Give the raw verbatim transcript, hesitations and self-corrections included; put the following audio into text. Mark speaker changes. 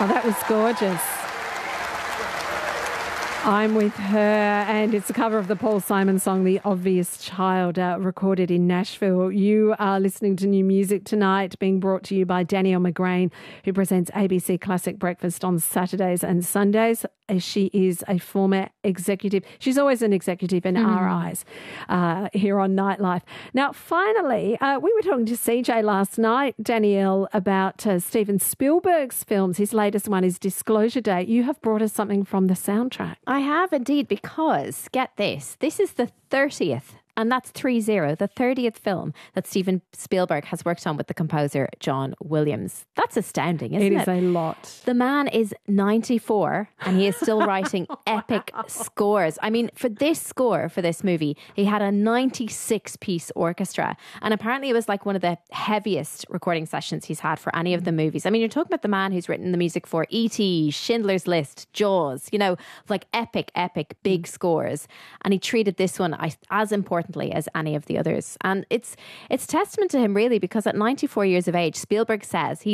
Speaker 1: Oh, that was gorgeous. I'm With Her, and it's a cover of the Paul Simon song, The Obvious Child, uh, recorded in Nashville. You are listening to New Music Tonight, being brought to you by Danielle McGrain, who presents A B C Classic Breakfast on Saturdays and Sundays. She is a former executive. She's always an executive in mm. our eyes uh, here on Nightlife. Now, finally, uh, we were talking to C J last night, Danielle, about uh, Steven Spielberg's films. His latest one is Disclosure Day. You have brought us something from the soundtrack.
Speaker 2: I have indeed, because, get this, this is the thirtieth, and that's three zero, the thirtieth film that Steven Spielberg has worked on with the composer John Williams. That's astounding, isn't it?
Speaker 1: It is a lot.
Speaker 2: The man is ninety-four and he is still writing epic scores. I mean, for this score, for this movie, he had a ninety-six piece orchestra, and apparently it was like one of the heaviest recording sessions he's had for any of the movies. I mean, you're talking about the man who's written the music for E T, Schindler's List, Jaws, you know, like epic, epic, big scores. And he treated this one as important as any of the others. And it's it's testament to him, really, because at ninety-four years of age, Spielberg says he